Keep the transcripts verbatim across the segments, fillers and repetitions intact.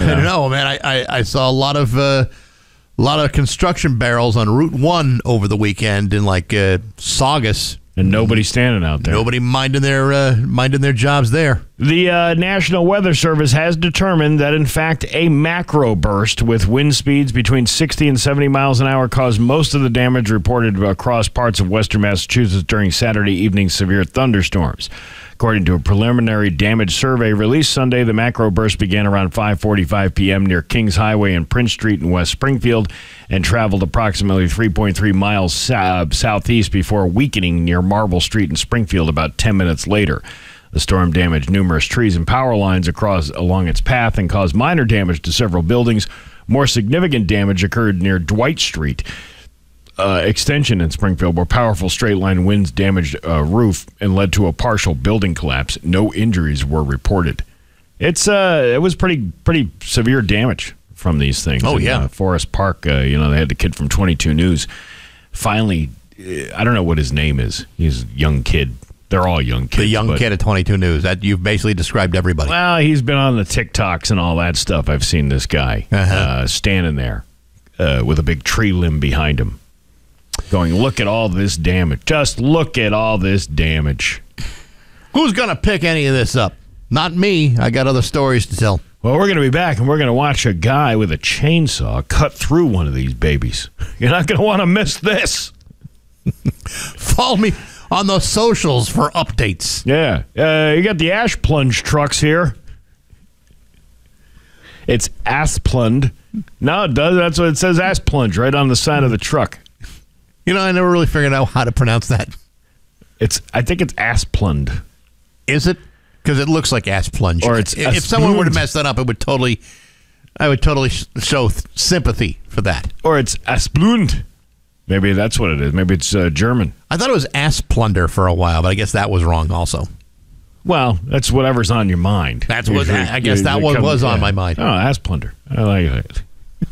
I don't know, man. I, I, I saw a lot of uh, a lot of construction barrels on Route One over the weekend in like uh, Saugus. And nobody standing out there. Nobody minding their uh, minding their jobs there. The uh, National Weather Service has determined that, in fact, a macro burst with wind speeds between sixty and seventy miles an hour caused most of the damage reported across parts of western Massachusetts during Saturday evening's severe thunderstorms. According to a preliminary damage survey released Sunday, the macro burst began around five forty-five p.m. near Kings Highway and Prince Street in West Springfield and traveled approximately three point three miles uh, southeast before weakening near Marble Street in Springfield about ten minutes later. The storm damaged numerous trees and power lines across along its path and caused minor damage to several buildings. More significant damage occurred near Dwight Street Uh, extension in Springfield, where powerful straight-line winds damaged a roof and led to a partial building collapse. No injuries were reported. It's uh, it was pretty pretty severe damage from these things. Oh, in, yeah. uh, Forest Park, uh, you know, they had the kid from twenty-two News. Finally, uh, I don't know what his name is. He's a young kid. They're all young kids. The young but, kid at twenty-two News. That you've basically described everybody. Well, he's been on the TikToks and all that stuff. I've seen this guy Uh-huh. uh, standing there uh, with a big tree limb behind him, going, look at all this damage. Just look at all this damage. Who's going to pick any of this up? Not me. I got other stories to tell. Well, we're going to be back, and we're going to watch a guy with a chainsaw cut through one of these babies. You're not going to want to miss this. Follow me on the socials for updates. Yeah. Uh, you got the ash plunge trucks here. It's Asplund. No, it does. That's what it says, Asplunge, right on the side of the truck. You know, I never really figured out how to pronounce that. It's. I think it's Asplund. Is it? Because it looks like ass plunge. Or it's if, if someone were to mess that up, it would totally, I would totally sh- show th- sympathy for that. Or it's Asplund. Maybe that's what it is. Maybe it's uh, German. I thought it was ass plunder for a while, but I guess that was wrong also. Well, that's whatever's on your mind. That's what Usually, I guess that usually one comes- was on yeah. my mind. Oh, ass plunder. I like it.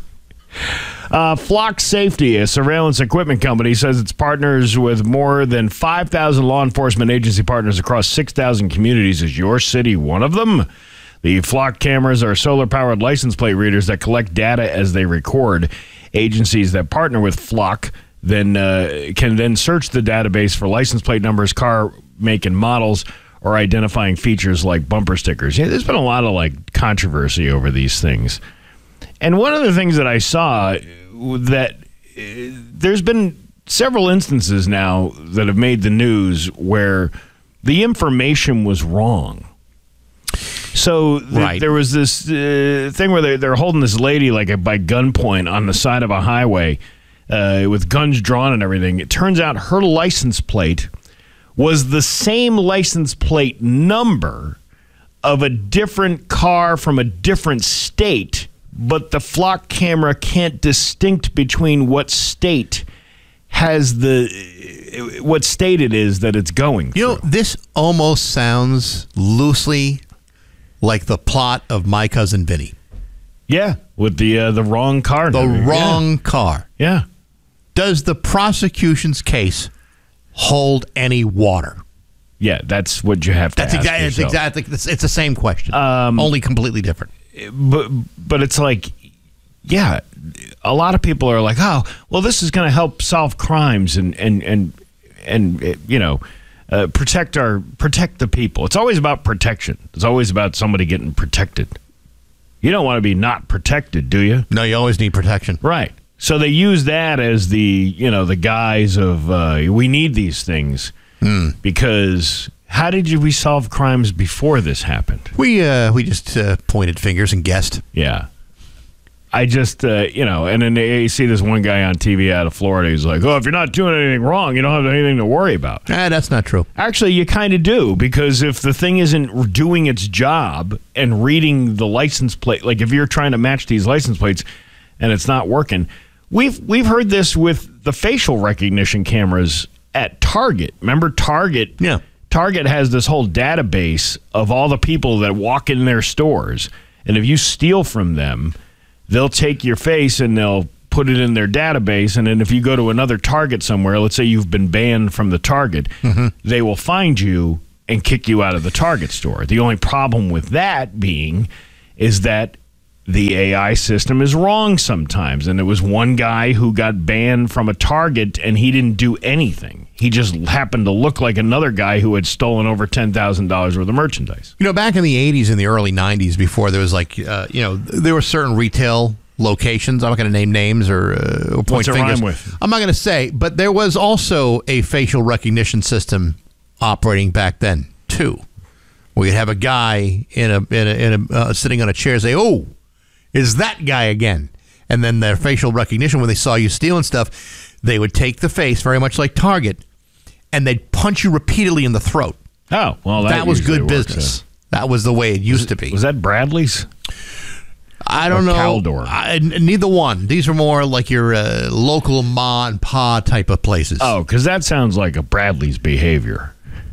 Uh, Flock Safety, a surveillance equipment company, says it's partners with more than five thousand law enforcement agency partners across six thousand communities. Is your city one of them? The Flock cameras are solar-powered license plate readers that collect data as they record. Agencies that partner with Flock then uh, can then search the database for license plate numbers, car make and models, or identifying features like bumper stickers. Yeah, there's been a lot of like controversy over these things. And one of the things that I saw that uh, there's been several instances now that have made the news where the information was wrong. So th- Right. there was this uh, thing where they, they're holding this lady like a, by gunpoint on the side of a highway uh, with guns drawn and everything. It turns out her license plate was the same license plate number of a different car from a different state, but the Flock camera can't distinct between what state has the what state it is that it's going You know, through. this almost sounds loosely like the plot of My Cousin Vinny. Yeah, with the uh, the wrong car. The number. wrong car. Yeah. Does the prosecution's case hold any water? Yeah, that's what you have to That's ask exactly. It's yourself. exactly. It's, it's the same question, Um, only completely different. But but it's like, yeah, a lot of people are like, oh, well, this is going to help solve crimes and and and and uh, you know, uh, protect our protect the people. It's always about protection. It's always about somebody getting protected. You don't want to be not protected, do you? No, you always need protection. Right. So they use that as the you know the guise of uh, we need these things Hmm. because how did you we solve crimes before this happened? We uh, we just uh, pointed fingers and guessed. Yeah. I just, uh, you know, and then you see this one guy on T V out of Florida. He's like, oh, if you're not doing anything wrong, you don't have anything to worry about. Ah, that's not true. Actually, you kind of do, because if the thing isn't doing its job and reading the license plate, like if you're trying to match these license plates and it's not working, we've we've heard this with the facial recognition cameras at Target. Remember Target? Yeah. Target has this whole database of all the people that walk in their stores, and if you steal from them, they'll take your face and they'll put it in their database, and then if you go to another Target somewhere, let's say you've been banned from the Target, mm-hmm. they will find you and kick you out of the Target store. The only problem with that being is that the A I system is wrong sometimes. And there was one guy who got banned from a Target, and he didn't do anything. He just happened to look like another guy who had stolen over ten thousand dollars worth of merchandise. You know, back in the eighties and the early nineties, before there was like, uh, you know, there were certain retail locations. I'm not going to name names or, uh, or point What's it fingers. rhyme with? I'm not going to say, but there was also a facial recognition system operating back then too, where you'd have a guy in a in a, in a uh, sitting on a chair say, "Oh, is that guy again?" And then their facial recognition, when they saw you stealing stuff, they would take the face, very much like Target, and they'd punch you repeatedly in the throat. Oh, well, that, that was usually good works, business. uh, That was the way it used was it, to be. Was that Bradley's? I don't or know. Caldor? I, neither one. These are more like your uh, local ma and pa type of places. Oh, because that sounds like a Bradley's behavior.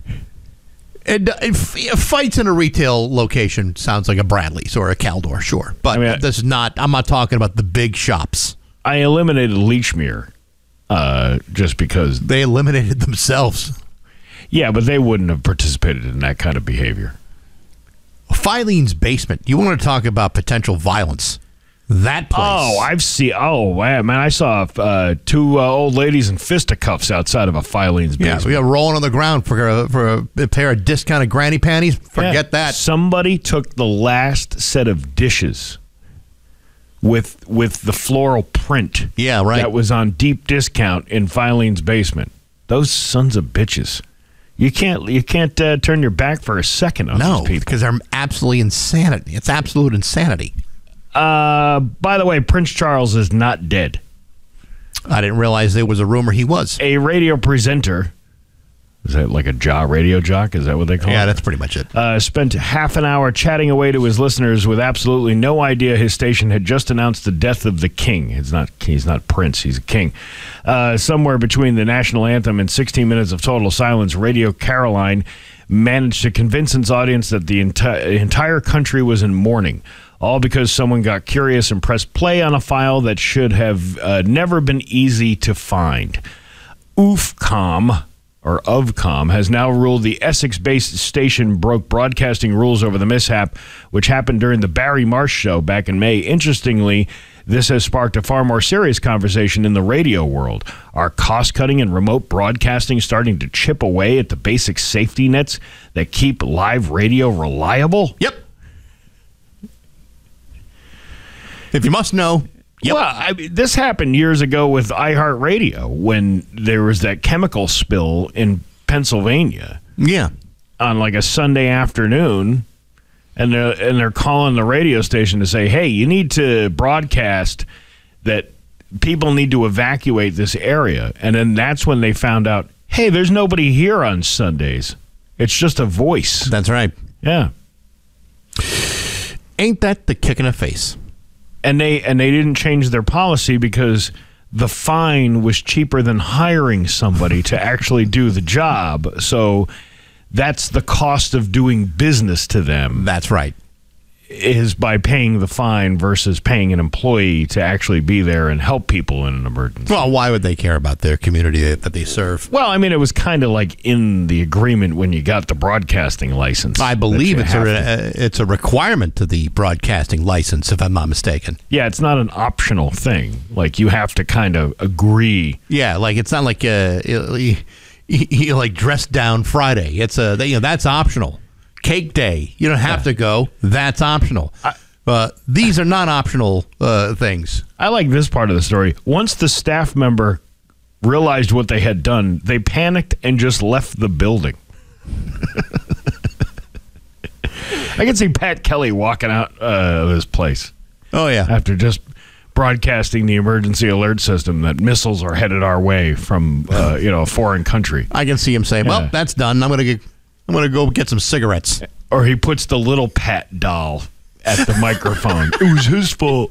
And, uh, f- fights in a retail location sounds like a Bradley's or a Caldor, sure. But I mean, this is not, I'm not talking about the big shops. I eliminated Lechmere uh, just because. They eliminated themselves. Yeah, but they wouldn't have participated in that kind of behavior. Filene's Basement. You want to talk about potential violence. That place. Oh, I've seen. Oh, man, I saw uh, two uh, old ladies in fisticuffs outside of a Filene's Yeah, basement. we got rolling on the ground for a, for a, a pair of discounted granny panties. Forget Yeah. that. Somebody took the last set of dishes with with the floral print. Yeah, right. That was on deep discount in Filene's basement. Those sons of bitches. You can't you can't uh, turn your back for a second on No, these people. because they're absolutely insanity. It's absolute insanity. Uh, by the way, Prince Charles is not dead. I didn't realize there was a rumor he was. A radio presenter, is that like a jaw radio jock? Is that what they call Yeah, it? that's pretty much it. Uh, spent half an hour chatting away to his listeners with absolutely no idea his station had just announced the death of the king. He's not he's not Prince, he's a king. Uh, somewhere between the national anthem and sixteen minutes of total silence, Radio Caroline managed to convince its audience that the enti- entire country was in mourning. All because someone got curious and pressed play on a file that should have uh, never been easy to find. Oofcom, or Ofcom, has now ruled the Essex-based station broke broadcasting rules over the mishap, which happened during the Barry Marsh show back in May. Interestingly, this has sparked a far more serious conversation in the radio world. Are cost-cutting and remote broadcasting starting to chip away at the basic safety nets that keep live radio reliable? Yep. If you must know, yep. Well, I mean, this happened years ago with iHeartRadio when there was that chemical spill in Pennsylvania Yeah. on like a Sunday afternoon, and they're, and they're calling the radio station to say, hey, you need to broadcast that people need to evacuate this area. And then that's when they found out, hey, there's nobody here on Sundays. It's just a voice. That's right. Yeah. Ain't that the kick in the face? And they and they didn't change their policy because the fine was cheaper than hiring somebody to actually do the job. So that's the cost of doing business to them, That's right. is by paying the fine versus paying an employee to actually be there and help people in an emergency. Well, why would they care about their community that they serve? Well, I mean, it was kind of like in the agreement when you got the broadcasting license. I believe that you it's have to- a, uh, it's a requirement to the broadcasting license, if I'm not mistaken. Yeah, it's not an optional thing. Like, you have to kind of agree. Yeah, like it's not like uh, you, you, you like dress down Friday. It's a you know that's optional. Cake day, you don't have to go. That's optional. Uh, these are not optional uh, things. I like this part of the story. Once the staff member realized what they had done, they panicked and just left the building. I can see Pat Kelly walking out uh, of this place Oh yeah, after just broadcasting the emergency alert system that missiles are headed our way from uh, you know a foreign country. I can see him saying, "Well, Yeah. that's done. I'm gonna get, I'm gonna go get some cigarettes." Or he puts the little Pat doll at the microphone. It was his fault.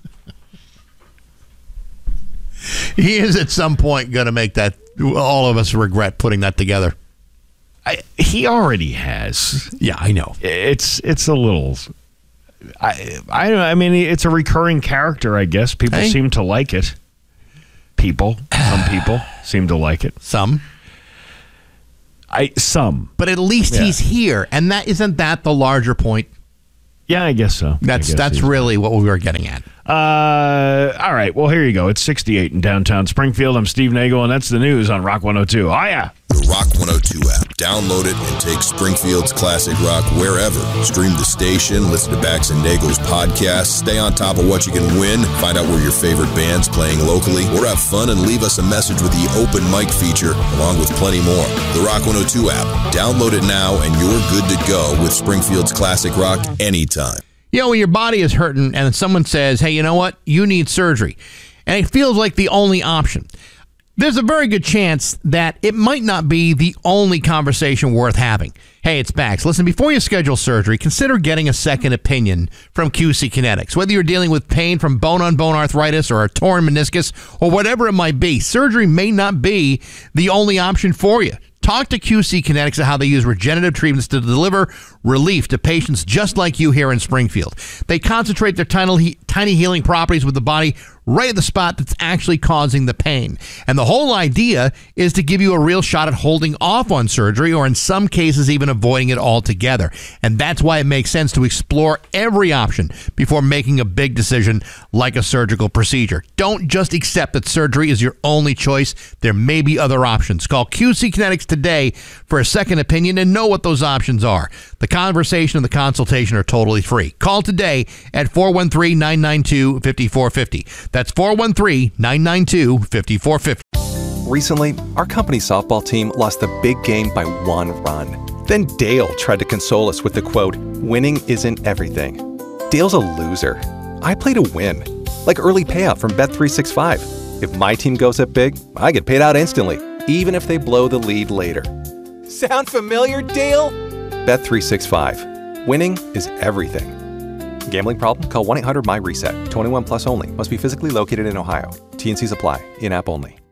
He is at some point gonna make that. All of us regret putting that together. I, he already has. Yeah, I know. It's it's a little. I I I mean it's a recurring character. I guess people Hey. seem to like it. People, some people seem to like it. Some. I some. But at least Yeah. he's here, and that isn't that the larger point? Yeah, I guess so. That's guess that's really what we were getting at. Uh, all right. Well, here you go. It's sixty-eight in downtown Springfield. I'm Steve Nagel, and that's the news on Rock one oh two. Oh, yeah. The Rock one oh two app. Download it and take Springfield's classic rock wherever. Stream the station, listen to Bax and Nagel's podcast, stay on top of what you can win, find out where your favorite band's playing locally, or have fun and leave us a message with the open mic feature, along with plenty more. The Rock one oh two app. Download it now, and you're good to go with Springfield's classic rock anytime. You know, when your body is hurting and someone says, hey, you know what? You need surgery. And it feels like the only option. There's a very good chance that it might not be the only conversation worth having. Hey, it's Bax. Listen, before you schedule surgery, consider getting a second opinion from Q C Kinetics. Whether you're dealing with pain from bone-on-bone arthritis or a torn meniscus or whatever it might be, surgery may not be the only option for you. Talk to Q C Kinetics about how they use regenerative treatments to deliver relief to patients just like you here in Springfield. They concentrate their tiny, tiny healing properties with the body right at the spot that's actually causing the pain. And the whole idea is to give you a real shot at holding off on surgery, or in some cases even avoiding it altogether. And that's why it makes sense to explore every option before making a big decision like a surgical procedure. Don't just accept that surgery is your only choice. There may be other options. Call Q C Kinetics today for a second opinion and know what those options are. The conversation and the consultation are totally free. Call today at four one three, nine nine two, five four five zero. That's four one three, nine nine two, five four five zero. Recently, our company softball team lost the big game by one run. Then Dale tried to console us with the quote, "Winning isn't everything." Dale's a loser. I play to win. Like early payout from Bet three sixty-five. If my team goes up big, I get paid out instantly, even if they blow the lead later. Sound familiar, Dale? Bet three sixty-five. Winning is everything. Gambling problem? Call one eight hundred M Y RESET. twenty-one plus only. Must be physically located in Ohio. T and C's apply. In-app only.